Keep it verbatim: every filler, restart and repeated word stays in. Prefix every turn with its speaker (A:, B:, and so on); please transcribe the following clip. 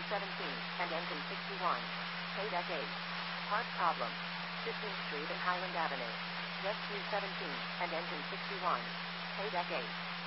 A: seventeen, and engine sixty-one. Pay deck eight. Part problem. fifteenth Street and Highland Avenue. Deck three seventeen, and engine sixty-one. Pay deck eight.